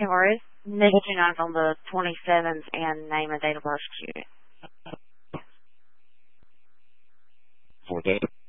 worries. Need to know on the 27th and name and date of birth. For that.